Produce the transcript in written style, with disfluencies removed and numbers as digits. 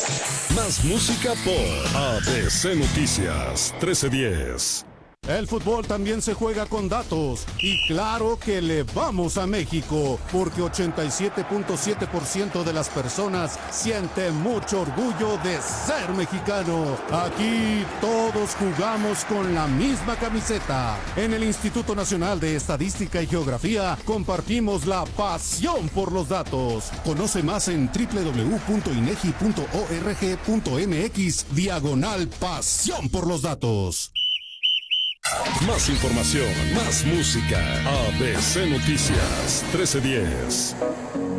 Más música por ABC Noticias 1310. El fútbol también se juega con datos y claro que le vamos a México porque 87.7% de las personas siente mucho orgullo de ser mexicano. Aquí todos jugamos con la misma camiseta. En el Instituto Nacional de Estadística y Geografía compartimos la pasión por los datos. Conoce más en www.inegi.org.mx/pasión por los datos. Más información, más música. ABC Noticias 1310.